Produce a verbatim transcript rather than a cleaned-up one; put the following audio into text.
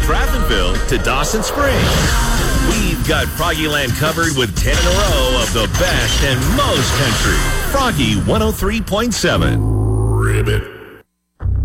Strathenville to Dawson Springs. We've got Froggyland covered with ten in a row of the best and most country. Froggy one oh three point seven. Ribbit.